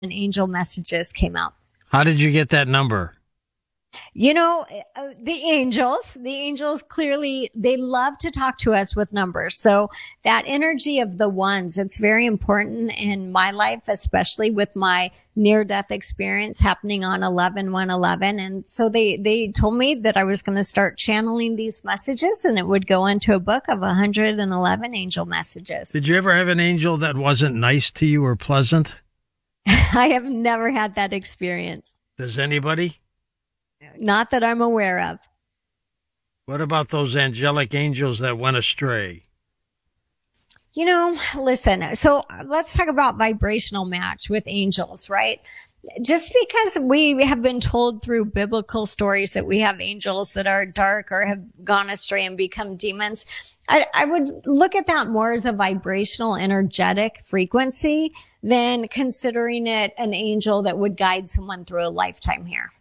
angel messages came out. How did you get that number? You know, the angels clearly, they love to talk to us with numbers. So that energy of the ones, it's very important in my life, especially with my near-death experience happening on 11/1/11. And so they told me that I was going to start channeling these messages and it would go into a book of 111 angel messages. Did you ever have an angel that wasn't nice to you or pleasant? I have never had that experience. Does anybody? Not that I'm aware of. What about those angelic angels that went astray? You know, listen, so let's talk about vibrational match with angels, right? Just because we have been told through biblical stories that we have angels that are dark or have gone astray and become demons, I would look at that more as a vibrational, energetic frequency than considering it an angel that would guide someone through a lifetime here.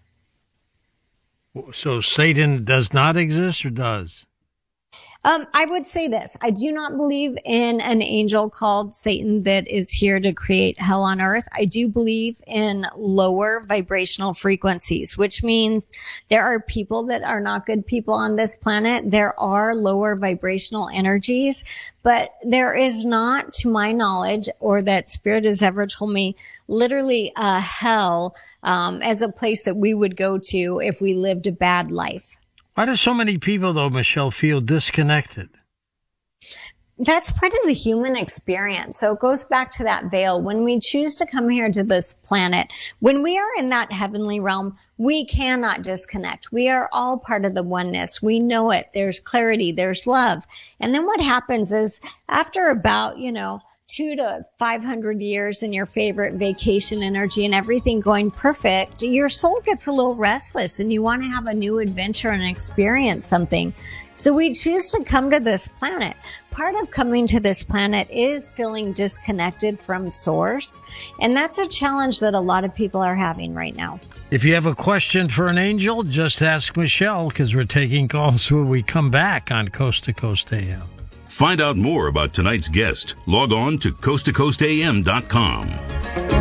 So Satan does not exist or does? I would say this. I do not believe in an angel called Satan that is here to create hell on earth. I do believe in lower vibrational frequencies, which means there are people that are not good people on this planet. There are lower vibrational energies, but there is not, to my knowledge, or that Spirit has ever told me, literally a hell as a place that we would go to if we lived a bad life. Why do so many people, though, Michelle, feel disconnected? That's part of the human experience. So it goes back to that veil. When we choose to come here to this planet, when we are in that heavenly realm, we cannot disconnect. We are all part of the oneness. We know it. There's clarity. There's love. And then what happens is after about, 200 to 500 years in your favorite vacation energy and everything going perfect, your soul gets a little restless and you want to have a new adventure and experience something. So we choose to come to this planet. Part of coming to this planet is feeling disconnected from source. And that's a challenge that a lot of people are having right now. If you have a question for an angel, just ask Michelle, because we're taking calls when we come back on Coast to Coast AM. Find out more about tonight's guest. Log on to coasttocoastam.com.